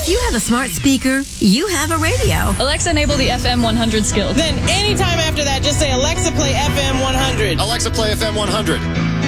If you have a smart speaker, you have a radio. Alexa, enable the FM 100 skill. Then anytime after that, just say, Alexa, play FM 100. Alexa, play FM 100.